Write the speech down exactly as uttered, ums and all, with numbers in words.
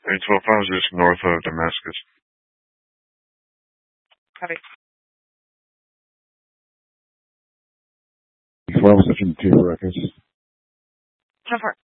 eight twelve five is just north of Damascus. Copy. twelve section two for records. ten four.